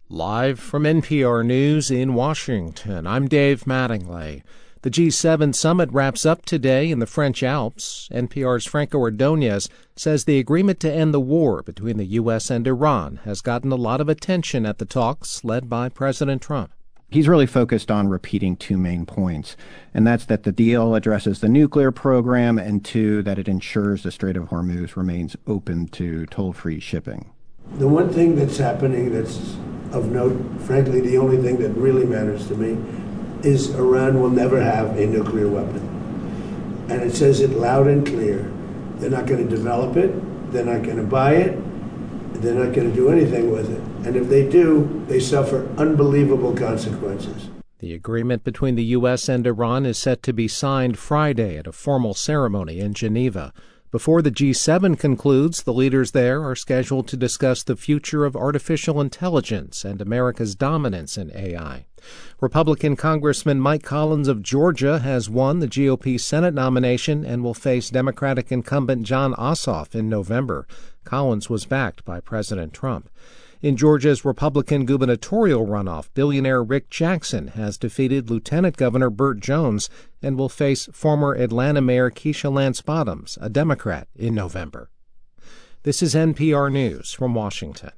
Live from NPR News in Washington, I'm Dave Mattingly. The G7 summit wraps up today in the French Alps. NPR's Franco Ordonez says the agreement to end the war between the U.S. and Iran has gotten a lot of attention at the talks led by President Trump. He's really focused on repeating two main points, and that's that the deal addresses the nuclear program, and two, that it ensures the Strait of Hormuz remains open to toll-free shipping. The one thing that's happening that's of note, frankly, the only thing that really matters to me, is Iran will never have a nuclear weapon. And it says it loud and clear. They're not going to develop it, they're not going to buy it, they're not going to do anything with it. And if they do, they suffer unbelievable consequences. The agreement between the U.S. and Iran is set to be signed Friday at a formal ceremony in Geneva. Before the G7 concludes, the leaders there are scheduled to discuss the future of artificial intelligence and America's dominance in AI. Republican Congressman Mike Collins of Georgia has won the GOP Senate nomination and will face Democratic incumbent Jon Ossoff in November. Collins was backed by President Trump. In Georgia's Republican gubernatorial runoff, billionaire Rick Jackson has defeated Lieutenant Governor Burt Jones and will face former Atlanta Mayor Keisha Lance Bottoms, a Democrat, in November. This is NPR News from Washington.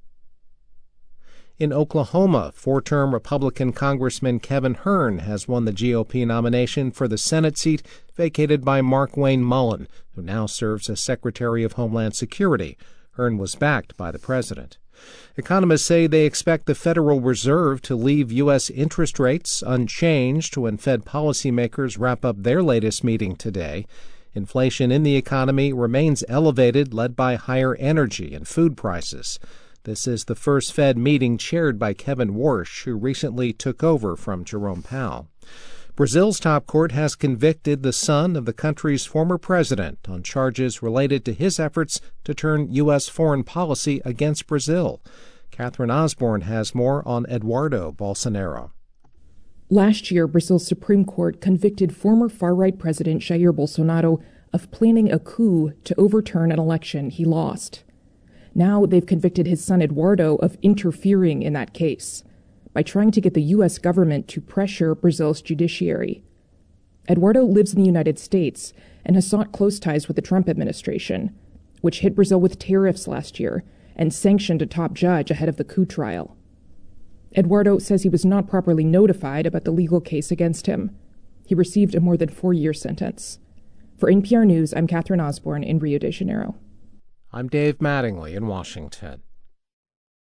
In Oklahoma, four-term Republican Congressman Kevin Hern has won the GOP nomination for the Senate seat vacated by Markwayne Mullin, who now serves as Secretary of Homeland Security. Hern was backed by the president. Economists say they expect the Federal Reserve to leave U.S. interest rates unchanged when Fed policymakers wrap up their latest meeting today. Inflation in the economy remains elevated, led by higher energy and food prices. This is the first Fed meeting chaired by Kevin Warsh, who recently took over from Jerome Powell. Brazil's top court has convicted the son of the country's former president on charges related to his efforts to turn U.S. foreign policy against Brazil. Catherine Osborne has more on Eduardo Bolsonaro. Last year, Brazil's Supreme Court convicted former far-right President Jair Bolsonaro of planning a coup to overturn an election he lost. Now they've convicted his son Eduardo of interfering in that case by trying to get the U.S. government to pressure Brazil's judiciary. Eduardo lives in the United States and has sought close ties with the Trump administration, which hit Brazil with tariffs last year and sanctioned a top judge ahead of the coup trial. Eduardo says he was not properly notified about the legal case against him. He received a more than 4-year sentence. For NPR News, I'm Catherine Osborne in Rio de Janeiro. I'm Dave Mattingly in Washington.